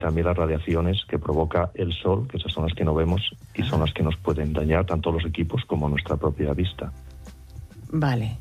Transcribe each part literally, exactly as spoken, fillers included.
también las radiaciones que provoca el sol, que esas son las que no vemos y son las que nos pueden dañar tanto los equipos como nuestra propia vista. Vale.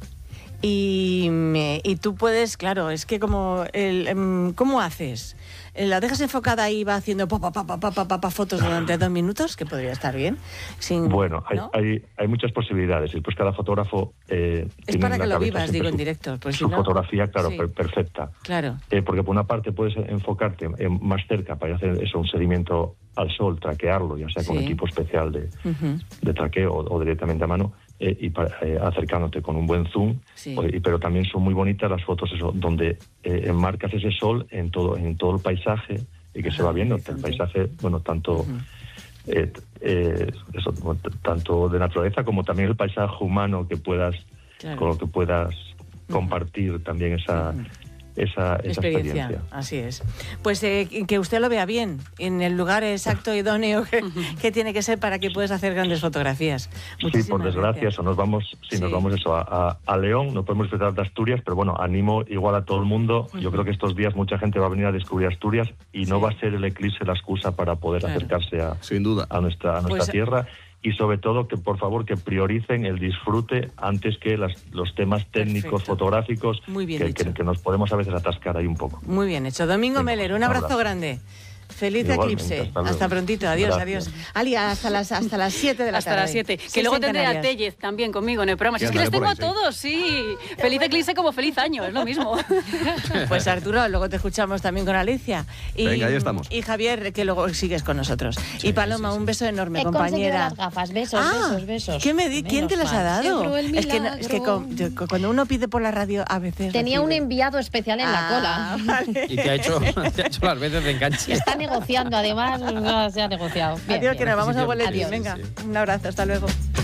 Y, y tú puedes, claro, es que como, el, ¿cómo haces? ¿La dejas enfocada y va haciendo pa, pa, pa, pa, pa, pa, pa, fotos durante dos minutos? Que podría estar bien. Sin, bueno, hay, ¿no? hay, hay muchas posibilidades. Y pues cada fotógrafo eh, es para que lo vivas, digo, su, en directo. Pues su si no, fotografía, claro, sí. per, perfecta. Claro. Eh, porque por una parte puedes enfocarte en, más cerca para hacer eso, un seguimiento al sol, traquearlo, ya sea con sí. equipo especial de, uh-huh. de traqueo o, o directamente a mano. Eh, y para, eh, acercándote con un buen zoom, sí. o, y, pero también son muy bonitas las fotos eso, donde eh, enmarcas ese sol en todo en todo el paisaje y que ah, se va viendo el paisaje, bueno, tanto uh-huh. eh, eh, eso, tanto de naturaleza como también el paisaje humano que puedas claro. con lo que puedas uh-huh. compartir también esa uh-huh. Esa, esa experiencia. experiencia. Así es. Pues eh, que usted lo vea bien, en el lugar exacto, idóneo que, que tiene que ser para que puedas hacer grandes fotografías. Muchísimas sí, por desgracia, gracias. o nos vamos, si sí. nos vamos eso a, a, a León, no podemos disfrutar de Asturias, pero bueno, animo igual a todo el mundo. Uh-huh. Yo creo que estos días mucha gente va a venir a descubrir Asturias y sí. no va a ser el eclipse la excusa para poder claro. acercarse a, Sin duda. a nuestra, a nuestra pues, tierra. Y sobre todo que por favor que prioricen el disfrute antes que las, los temas técnicos, perfecto. fotográficos, Muy bien que, que, que nos podemos a veces atascar ahí un poco. Muy bien hecho. Domingo Venga, Meller, un abrazo, abrazo grande. Feliz Igualmente, eclipse. Hasta, hasta prontito. Adiós, Gracias. adiós. Ali, hasta las hasta las siete de la hasta tarde. Hasta las siete. Que luego tendré a Tellez también conmigo en el programa. Si es que les tengo a todos, sí. Feliz eclipse como feliz año, es lo mismo. Pues Arturo, luego te escuchamos también con Alicia. Y, Venga, ahí estamos. Y Javier, que luego sigues con nosotros. Sí, y Paloma, sí, sí. un beso enorme, He compañera. las gafas, besos, ah, besos, besos. ¿qué me di- ¿Quién te las ha dado? Es que, no, es que con, yo, cuando uno pide por la radio, a veces... Tenía recibe. un enviado especial en ah, la cola. Vale. Y te ha hecho, te ha hecho las veces de enganche. Está negociando, además, se ha negociado. Bien, Adiós, bien. que nos vamos Sí, a boletín. Adiós. Venga, Sí. un abrazo, hasta luego.